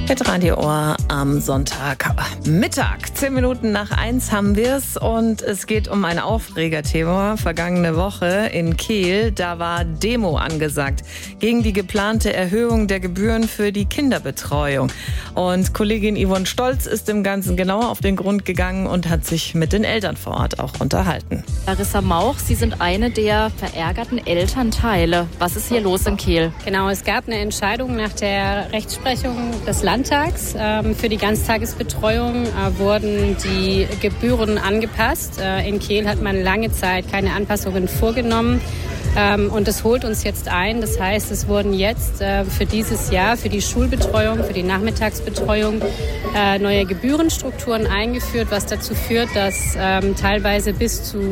Mit Radio Ohr am Sonntagmittag. 10 Minuten nach 1 haben wir es und es geht um ein Aufregerthema. Vergangene Woche in Kehl, da war Demo angesagt gegen die geplante Erhöhung der Gebühren für die Kinderbetreuung. Und Kollegin Yvonne Stolz ist dem Ganzen genauer auf den Grund gegangen und hat sich mit den Eltern vor Ort auch unterhalten. Larissa Mauch, Sie sind eine der verärgerten Elternteile. Was ist hier los in Kehl? Genau, es gab eine Entscheidung nach der Rechtsprechung des Landtags. Für die Ganztagesbetreuung wurden die Gebühren angepasst. In Kehl hat man lange Zeit keine Anpassungen vorgenommen. Und das holt uns jetzt ein. Das heißt, es wurden jetzt für dieses Jahr, für die Schulbetreuung, für die Nachmittagsbetreuung neue Gebührenstrukturen eingeführt, was dazu führt, dass teilweise bis zu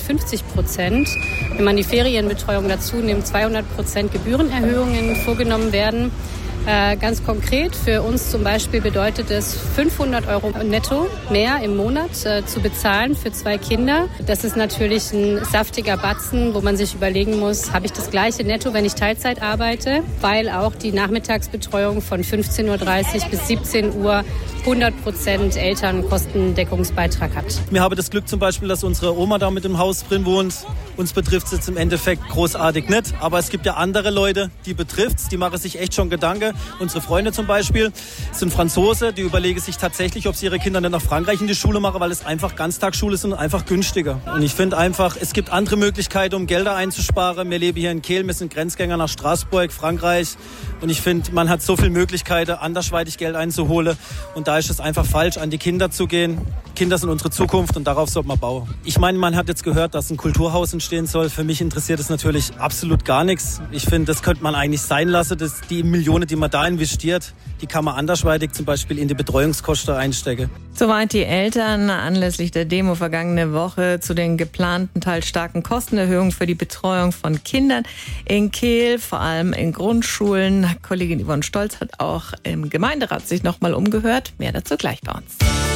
150%, wenn man die Ferienbetreuung dazu nimmt, 200% Gebührenerhöhungen vorgenommen werden. Ganz konkret für uns zum Beispiel bedeutet es 500 € netto mehr im Monat zu bezahlen für 2 Kinder. Das ist natürlich ein saftiger Batzen, wo man sich überlegen muss, habe ich das gleiche netto, wenn ich Teilzeit arbeite, weil auch die Nachmittagsbetreuung von 15:30 Uhr bis 17 Uhr 100% Elternkostendeckungsbeitrag hat. Wir haben das Glück zum Beispiel, dass unsere Oma da mit im Haus drin wohnt. Uns betrifft es jetzt im Endeffekt großartig nicht, aber es gibt ja andere Leute, die betrifft es, die machen sich echt schon Gedanken. Unsere Freunde zum Beispiel sind Franzose, die überlegen sich tatsächlich, ob sie ihre Kinder nicht nach Frankreich in die Schule machen, weil es einfach Ganztagsschule ist und einfach günstiger. Und ich finde einfach, es gibt andere Möglichkeiten, um Gelder einzusparen. Wir leben hier in Kehl, wir sind Grenzgänger nach Straßburg, Frankreich. Und ich finde, man hat so viele Möglichkeiten, andersweitig Geld einzuholen. Und da ist es einfach falsch, an die Kinder zu gehen. Kinder sind unsere Zukunft und darauf sollte man bauen. Ich meine, man hat jetzt gehört, dass ein Kulturhaus entstehen soll. Für mich interessiert es natürlich absolut gar nichts. Ich finde, das könnte man eigentlich sein lassen. Die Millionen, die man da investiert, die kann man andersweitig zum Beispiel in die Betreuungskosten einstecken. Soweit die Eltern anlässlich der Demo vergangene Woche zu den geplanten, teils starken Kostenerhöhungen für die Betreuung von Kindern in Kehl, vor allem in Grundschulen. Kollegin Yvonne Stolz hat auch im Gemeinderat sich nochmal umgehört. Mehr dazu gleich bei uns.